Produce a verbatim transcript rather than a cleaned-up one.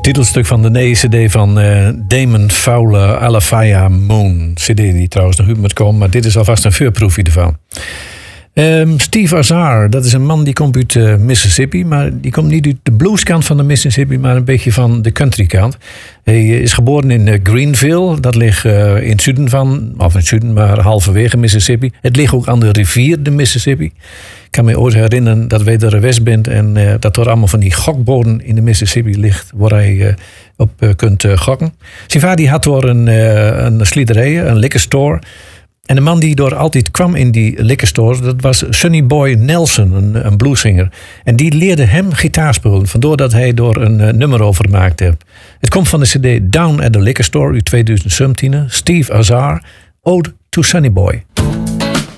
titelstuk van de nieuwe cd van uh, Damon Fowler, Alafaya Moon. Cd die trouwens nog uit moet komen, maar dit is alvast een voorproefje ervan. Um, Steve Azar, dat is een man die komt uit uh, Mississippi, maar die komt niet uit de blueskant van de Mississippi, maar een beetje van de countrykant. Hij is geboren in uh, Greenville, dat ligt uh, in het zuiden van, of in het zuiden, maar halverwege Mississippi. Het ligt ook aan de rivier, de Mississippi. Ik kan me ooit herinneren dat wij er west bent en uh, dat er allemaal van die gokboden in de Mississippi ligt, waar hij uh, op uh, kunt uh, gokken. Zijn vader had door een, uh, een sliederij, een liquor store. En de man die door altijd kwam in die liquor store, dat was Sonny Boy Nelson, een, een blueszanger. En die leerde hem gitaarspelen, vandoor dat hij door een uh, nummer over gemaakt heeft. Het komt van de cd Down at the Liquor Store uit tweeduizend zeventien. Steve Azar, Ode to Sonny Boy.